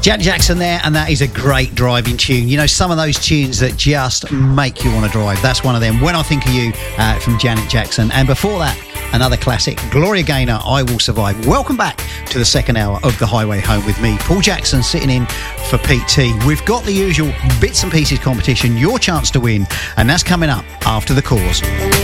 Janet Jackson there, and that is a great driving tune. You know, some of those tunes that just make you want to drive. That's one of them. When I Think of You from Janet Jackson. And before that, another classic, Gloria Gaynor, I Will Survive. Welcome back to the second hour of The Highway Home with me, Paul Jackson, sitting in for Pete T. We've got the usual bits and pieces competition, your chance to win, and that's coming up after the cause.